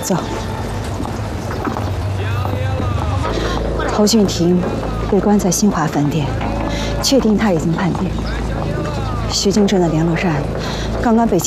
走。侯俊廷被关在新华饭店，确定他已经叛变。徐金正的联络站刚刚被